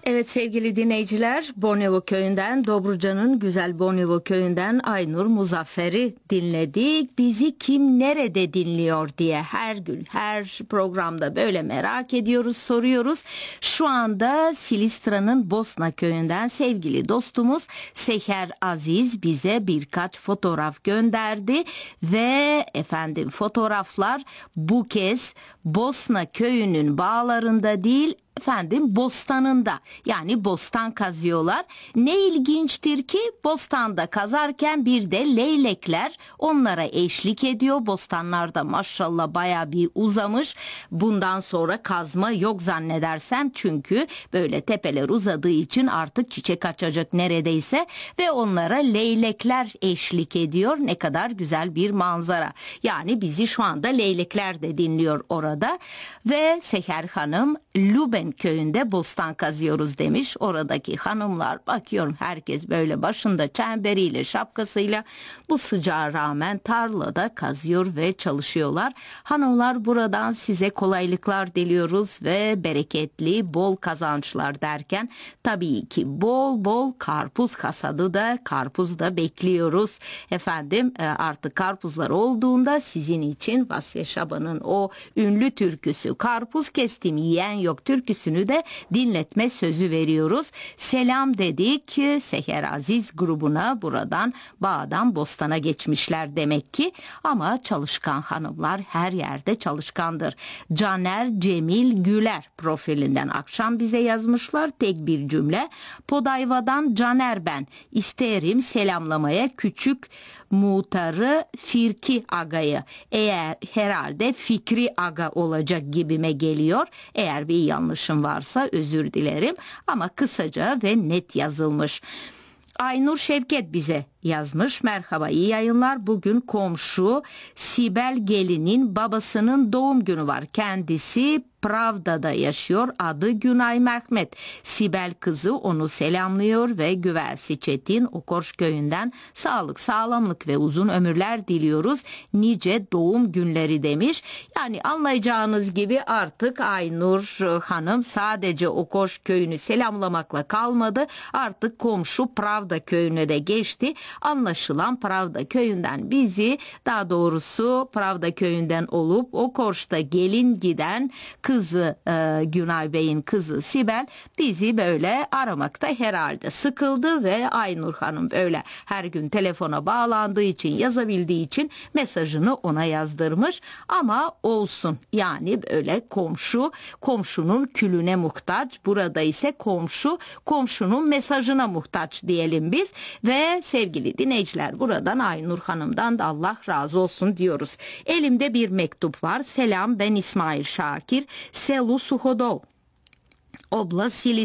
Evet sevgili dinleyiciler, Bornova köyünden, Dobruca'nın güzel Bornova köyünden Aynur Muzaffer'i dinledik. Bizi kim nerede dinliyor diye her gün her programda böyle merak ediyoruz, soruyoruz. Şu anda Silistra'nın Bosna köyünden sevgili dostumuz Seher Aziz bize birkaç fotoğraf gönderdi ve efendim fotoğraflar bu kez Bosna köyünün bağlarında değil, efendim bostanında, yani bostan kazıyorlar. Ne ilginçtir ki bostanda kazarken bir de leylekler onlara eşlik ediyor. Bostanlarda maşallah baya bir uzamış. Bundan sonra kazma yok zannedersem, çünkü böyle tepeler uzadığı için artık çiçek açacak neredeyse ve onlara leylekler eşlik ediyor. Ne kadar güzel bir manzara. Yani bizi şu anda leylekler de dinliyor orada ve Seher Hanım Luben köyünde bostan kazıyoruz demiş. Oradaki hanımlar, bakıyorum herkes böyle başında çemberiyle, şapkasıyla bu sıcağa rağmen tarlada kazıyor ve çalışıyorlar. Hanımlar, buradan size kolaylıklar diliyoruz ve bereketli bol kazançlar derken tabii ki bol bol karpuz hasadı da, karpuz da bekliyoruz. Efendim artık karpuzlar olduğunda sizin için Vasfiye Şaban'ın o ünlü türküsü "Karpuz kestim yiyen yok" türküsünü de dinletme sözü veriyoruz. Selam dedik Seher Aziz grubuna, buradan bağdan bostana geçmişler demek ki, ama çalışkan hanımlar her yerde çalışkandır. Caner Cemil Güler profilinden akşam bize yazmışlar tek bir cümle. Podayva'dan Caner ben, isterim selamlamaya küçük muhtarı Firki Aga'yı. Eğer herhalde Fikri Aga olacak gibime geliyor. Eğer bir yanlışım varsa özür dilerim, ama kısaca ve net yazılmış. Aynur Şevket bize yazmış. Merhaba, iyi yayınlar. Bugün komşu Sibel Gelin'in babasının doğum günü var. Kendisi Pravda'da yaşıyor. Adı Günay Mehmet. Sibel kızı onu selamlıyor ve Güvelsi Çetin Okorş köyünden sağlık, sağlamlık ve uzun ömürler diliyoruz. Nice doğum günleri demiş. Yani anlayacağınız gibi artık Aynur Hanım sadece Okorş köyünü selamlamakla kalmadı. Artık komşu Pravda köyüne de geçti. Anlaşılan Pravda köyünden bizi, daha doğrusu Pravda köyünden olup Okorş'ta gelin giden kızı Günay Bey'in kızı Sibel bizi böyle aramakta herhalde sıkıldı ve Aynur Hanım böyle her gün telefona bağlandığı için, yazabildiği için mesajını ona yazdırmış. Ama olsun, yani böyle komşu komşunun külüne muhtaç, burada ise komşu komşunun mesajına muhtaç diyelim biz. Ve sevgili dinleyiciler, buradan Aynur Hanım'dan da Allah razı olsun diyoruz. Elimde bir mektup var. Selam, ben İsmail Şakir, Selu Suhodol, Oblast